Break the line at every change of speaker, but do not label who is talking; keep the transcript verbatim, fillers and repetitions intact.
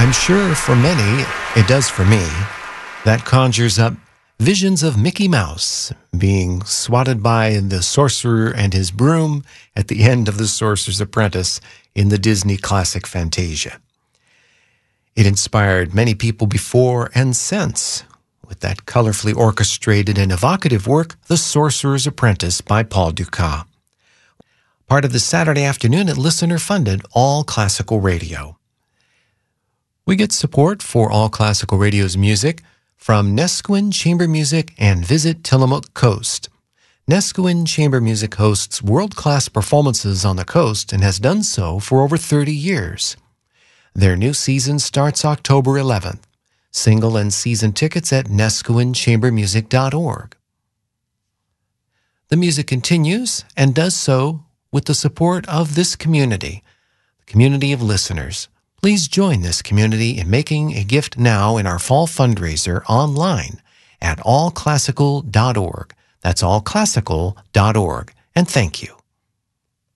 I'm sure for many, it does for me. That conjures up visions of Mickey Mouse being swatted by the sorcerer and his broom at the end of The Sorcerer's Apprentice in the Disney classic Fantasia. It inspired many people before and since with that colorfully orchestrated and evocative work, The Sorcerer's Apprentice by Paul Dukas. Part of the Saturday afternoon at listener-funded All Classical Radio. We get support for All Classical Radio's music from Nesquin Chamber Music and Visit Tillamook Coast. Nesquin Chamber Music hosts world-class performances on the coast and has done so for over thirty years. Their new season starts October eleventh. Single and season tickets at nesquin chamber music dot org. The music continues and does so with the support of this community, the community of listeners. Please join this community in making a gift now in our fall fundraiser online at all classical dot org. That's all classical dot org. And thank you.